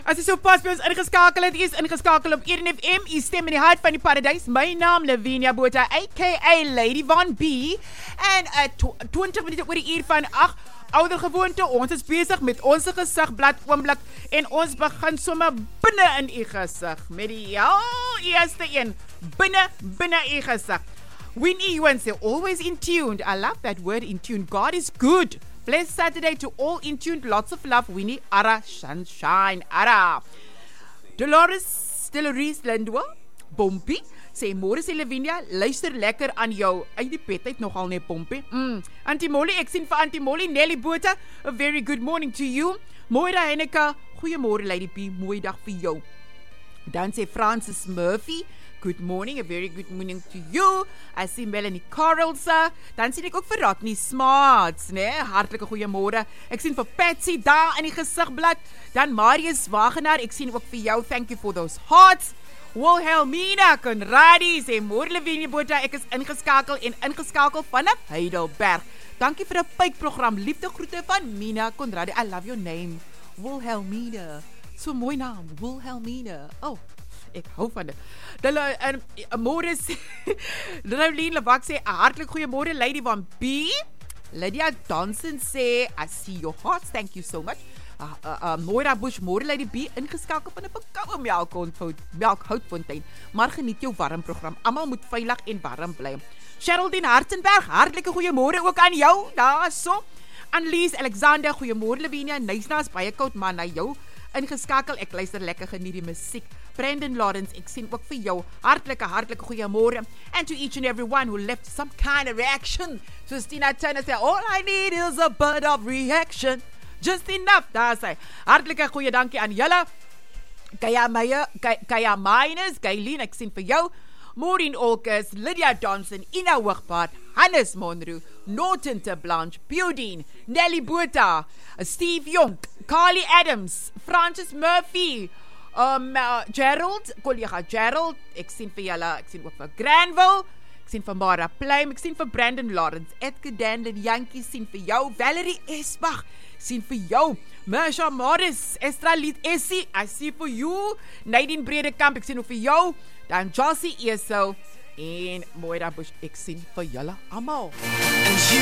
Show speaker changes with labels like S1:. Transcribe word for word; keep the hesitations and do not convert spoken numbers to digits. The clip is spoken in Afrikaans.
S1: As jy so pas by ons ingeskakel het, jy is ingeskakel op Eden F M, jy stem in die hart van die paradijs. My naam, Lavinia Botha, aka Lady Von B. En uh, twintig minute oor die uur van ag, ouder gewoonte, ons is bezig met ons gesigblad oomblik en ons begin sommer binne in die gesig met die heel eerste een, binne, binne die gesig. Winnie Ewan say, always in tuned. I love that word, in tune. God is good. Blessed Saturday to all in tuned. Lots of love, Winnie. Ara, sunshine, ara. Dolores, Dolores Lindwa, Pompie, sê, môre sê Lavinia, luister lekker aan jou. Uit die pet uit nogal nie, Pompie. Mm. Auntie Molly, ek sien vir Auntie Molly, Nelly Botha, a very good morning to you. Moira Henneke, goeiemôre Lady P, mooi dag vir jou. Dan sê Francis Murphy, good morning, a very good morning to you. I see Melanie Carlsa. Dan sien ek ook vir Rodney Smarts, né? Hartlike goeiemôre. Ek sien vir Patsy daar in die gesigblad. Dan Marius Wagenaar, ek sien ook vir jou. Thank you for those hearts. Wilhelmina Conradi sê, môre Lavinia Botha, ek is ingeskakel en ingeskakel vanaf Heidelberg. Dankie vir 'n pypprogram. Liefde groete van Mina Conradi. I love your name. Wilhelmina. So mooi naam, Wilhelmina. Oh, ek hou van dit. Hulle en môre sê Lorraine Lewak sê, hartlik goeiemôre Lady Van B. Lydia Johnson sê, I see your hearts, thank you so much. Uh, uh, uh, Moira Bush, môre Lady B, ingeskakel van 'n bekoue melkhout, melkhoutfontein. Maar geniet jou warm program. Almal moet veilig en warm bly. Geraldine Hartenberg, hartlike goeiemôre ook aan jou. Daar so. Annelies Alexander, goeiemôre Lavinia. Nysna is baie koud, maar na jou ingeskakel. Ek luister lekker, geniet die musiek. Brandon Lawrence, ek sien ook vir jou hartlike, hartlike goeiemôre. And to each and every one who left some kind of reaction. So Stina Turner sê, all I need is a bit of reaction. Just enough, daar sê. Hartlike goeie dankie aan julle. Kaya Meyer, Kaya Miners, Gaileen, ek sien vir jou. Maureen Olkes, Lydia Johnson, Ina Hoogpaard, Hannes Monroe, Norton te Blanche, Budine, Nelly Botha, Steve Jonk, Carly Adams, Francis Murphy, um, uh, Gerald, collega Gerald, ek sien vir julle, ek sien ook vir Granville, ek sien vir Mara Pluim, ek sien vir Brandon Lawrence, Edgar Danlin, Jankie, sien vir jou, Valerie Esbach, sien vir jou, Mersha Morris, Estralit Essie, I see for you, Nadine Bredekamp, ek sien ook vir jou, dan Josie Eso, en Moira Bush, ek sien vir julle almal.